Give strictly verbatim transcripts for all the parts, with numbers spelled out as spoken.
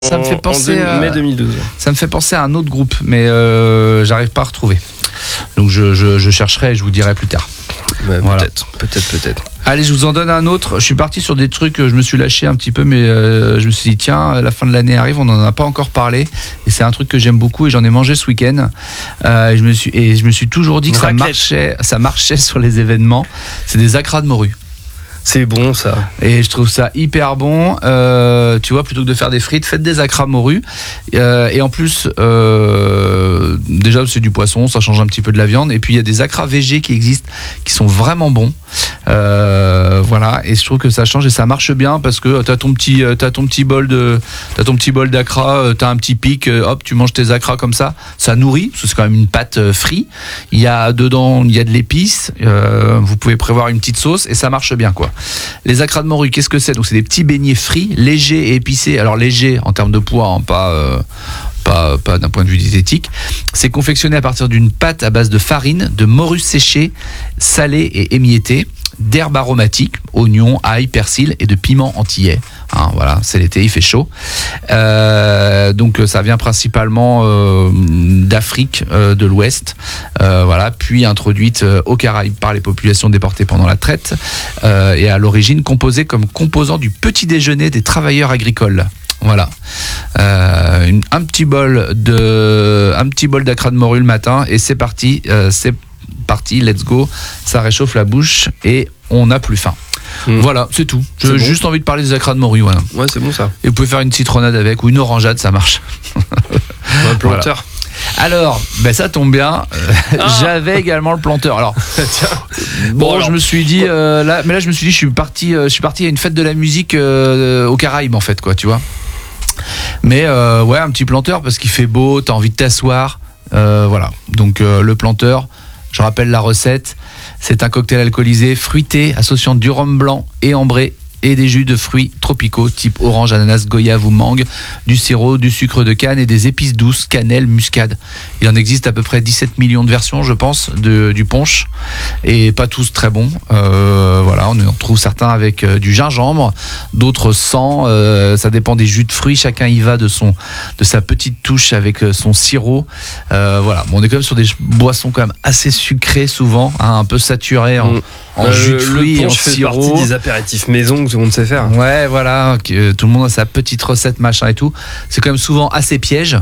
Ça me fait penser en mai deux mille douze. À, ça me fait penser à un autre groupe, mais euh, j'arrive pas à retrouver. Donc je, je, je chercherai et je vous dirai plus tard. Ouais, voilà. Peut-être, peut-être, peut-être. Allez, je vous en donne un autre. Je suis parti sur des trucs, je me suis lâché un petit peu, mais euh, je me suis dit, tiens, la fin de l'année arrive, on n'en a pas encore parlé. Et c'est un truc que j'aime beaucoup et j'en ai mangé ce week-end. Euh, et, je me suis, et je me suis toujours dit que ça marchait, ça marchait sur les événements. C'est des acras de morue. C'est bon ça. Et je trouve ça hyper bon. Euh, tu vois, plutôt que de faire des frites, faites des acras morue. Euh, et en plus, euh, déjà c'est du poisson, ça change un petit peu de la viande. Et puis il y a des acras végés qui existent, qui sont vraiment bons. Euh, voilà. Et je trouve que ça change et ça marche bien parce que t'as ton petit, t'as ton petit bol de, t'as ton petit bol d'acras, t'as un petit pic, hop, tu manges tes acras comme ça. Ça nourrit, parce que c'est quand même une pâte frite. Il y a dedans, il y a de l'épice. Euh, vous pouvez prévoir une petite sauce et ça marche bien, quoi. Les acras de morue, qu'est-ce que c'est? Donc c'est des petits beignets frits, légers et épicés. Alors légers en termes de poids, hein, pas euh, pas pas d'un point de vue diététique. C'est confectionné à partir d'une pâte à base de farine, de morue séchée, salée et émiettée, d'herbes aromatiques, oignons, ail, persil et de piment antillais. Hein, voilà, c'est l'été, il fait chaud. Euh, donc ça vient principalement euh, d'Afrique euh, de l'Ouest, euh, voilà, puis introduite euh, aux Caraïbes par les populations déportées pendant la traite euh, et à l'origine composée comme composant du petit déjeuner des travailleurs agricoles. Voilà, euh, une, un petit bol de, un petit bol d'acra de morue le matin et c'est parti, euh, c'est parti, let's go. Ça réchauffe la bouche et on n'a plus faim. Mmh. Voilà, c'est tout. J'ai bon. juste envie de parler des acras de morue. Voilà. Ouais, c'est bon ça. Et vous pouvez faire une citronnade avec ou une orangeade, ça marche. Un planteur. Voilà. Alors, ben ça tombe bien. Ah. J'avais également le planteur. Alors, tiens. Bon, bon alors, je me suis dit, euh, là, mais là, je me suis dit, je suis parti, euh, je suis parti à une fête de la musique euh, aux Caraïbes, en fait, quoi, tu vois. Mais euh, ouais, un petit planteur parce qu'il fait beau, t'as envie de t'asseoir, euh, voilà. Donc euh, le planteur. Je rappelle la recette, c'est un cocktail alcoolisé fruité associant du rhum blanc et ambré et des jus de fruits tropicaux type orange, ananas, goyave ou mangue, du sirop, du sucre de canne et des épices douces, cannelle, muscade. Il en existe à peu près dix-sept millions de versions, je pense, de, du punch et pas tous très bons. Euh, voilà, on en trouve certains avec euh, du gingembre, d'autres sans. Euh, ça dépend des jus de fruits. Chacun y va de son, de sa petite touche avec euh, son sirop. Euh, voilà, bon, on est quand même sur des boissons quand même assez sucrées souvent, hein, un peu saturées en, mmh. en euh, jus de fruits et en sirop. Fait partie des apéritifs maison que tout le monde sait faire. Ouais, voilà, que tout le monde a sa petite recette, machin et tout. C'est quand même souvent assez piège.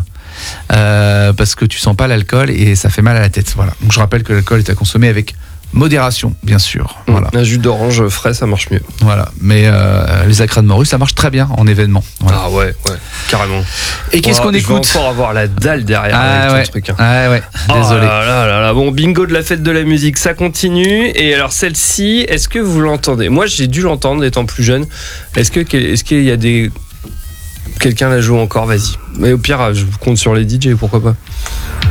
Euh, parce que tu sens pas l'alcool et ça fait mal à la tête. Voilà. Donc je rappelle que l'alcool est à consommer avec modération, bien sûr. Voilà. Un jus d'orange frais, ça marche mieux. Voilà. Mais euh, les acras de morue, ça marche très bien en événement. Voilà. Ah ouais, ouais, carrément. Et qu'est-ce qu'on écoute? Je vais encore avoir la dalle derrière ah avec ouais. ton truc. Hein. Ah ouais. Désolé. Oh là là là là. Bon, bingo de la fête de la musique, ça continue. Et alors celle-ci, est-ce que vous l'entendez? Moi, j'ai dû l'entendre étant plus jeune. Est-ce que est-ce qu'il y a des quelqu'un la joue encore? Vas-y. Mais au pire, je compte sur les D J, pourquoi pas.